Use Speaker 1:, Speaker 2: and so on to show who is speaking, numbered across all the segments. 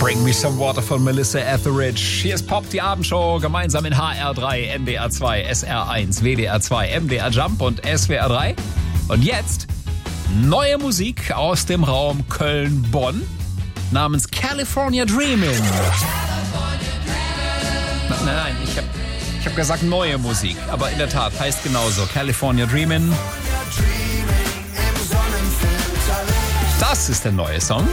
Speaker 1: Bring Me Some Water von Melissa Etheridge. Hier ist Pop, die Abendshow, gemeinsam in HR3, NDR 2, SR1, WDR 2, MDR Jump und SWR 3. Und jetzt neue Musik aus dem Raum Köln-Bonn namens California Dreamin'. Nein, ich hab gesagt neue Musik, aber in der Tat heißt genauso California Dreamin'. Das ist der neue Song.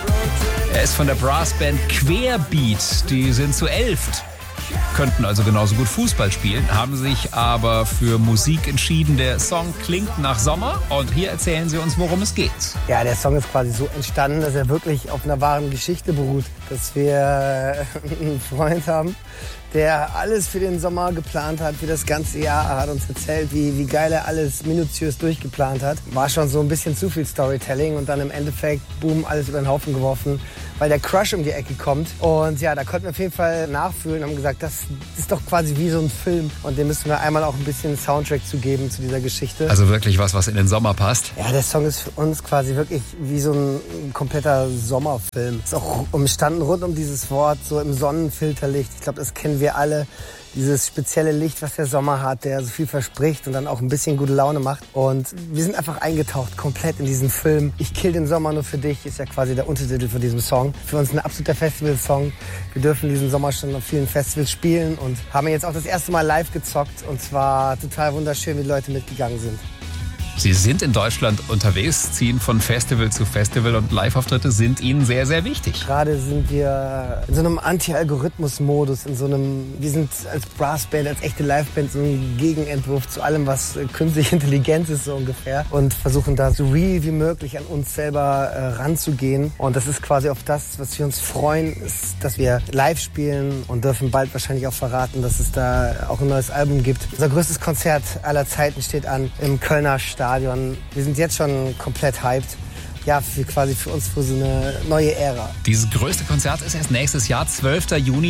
Speaker 1: Er ist von der Brassband Querbeat. Die sind zu 11. Könnten also genauso gut Fußball spielen, haben sich aber für Musik entschieden. Der Song klingt nach Sommer und hier erzählen sie uns, worum es geht.
Speaker 2: Ja, der Song ist quasi so entstanden, dass er wirklich auf einer wahren Geschichte beruht. Dass wir einen Freund haben, der alles für den Sommer geplant hat, für das ganze Jahr. Er hat uns erzählt, wie geil er alles minutiös durchgeplant hat. War schon so ein bisschen zu viel Storytelling und dann im Endeffekt, boom, alles über den Haufen geworfen, weil der Crush um die Ecke kommt. Und ja, da konnten wir auf jeden Fall nachfühlen und haben gesagt, das ist doch quasi wie so ein Film. Und dem müssen wir einmal auch ein bisschen Soundtrack zu geben zu dieser Geschichte.
Speaker 1: Also wirklich was in den Sommer passt?
Speaker 2: Ja, der Song ist für uns quasi wirklich wie so ein kompletter Sommerfilm. Ist auch umstanden rund um dieses Wort, so im Sonnenfilterlicht. Ich glaube, das kennen wir alle. Dieses spezielle Licht, was der Sommer hat, der so viel verspricht und dann auch ein bisschen gute Laune macht. Und wir sind einfach eingetaucht, komplett in diesen Film. Ich kill den Sommer nur für dich, ist ja quasi der Untertitel von diesem Song. Für uns ein absoluter Festivalsong. Wir dürfen diesen Sommer schon auf vielen Festivals spielen und haben jetzt auch das erste Mal live gezockt. Und zwar total wunderschön, wie die Leute mitgegangen sind.
Speaker 1: Sie sind in Deutschland unterwegs, ziehen von Festival zu Festival und Live-Auftritte sind Ihnen sehr, sehr wichtig.
Speaker 2: Gerade sind wir in so einem Anti-Algorithmus-Modus, wir sind als Brassband, als echte Liveband so ein Gegenentwurf zu allem, was künstliche Intelligenz ist so ungefähr und versuchen da so real wie möglich an uns selber ranzugehen. Und das ist quasi auf das, was wir uns freuen, ist, dass wir live spielen und dürfen bald wahrscheinlich auch verraten, dass es da auch ein neues Album gibt. Unser größtes Konzert aller Zeiten steht an im Kölner Stadion. Wir sind jetzt schon komplett hyped. Ja, für uns für so eine neue Ära.
Speaker 1: Dieses größte Konzert ist erst nächstes Jahr, 12. Juni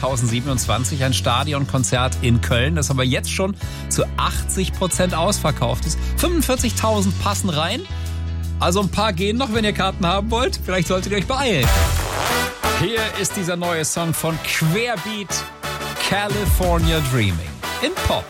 Speaker 1: 2027, ein Stadionkonzert in Köln, das aber jetzt schon zu 80% ausverkauft ist. 45.000 passen rein, also ein paar gehen noch, wenn ihr Karten haben wollt. Vielleicht solltet ihr euch beeilen. Hier ist dieser neue Song von Querbeat, California Dreaming, in Pop.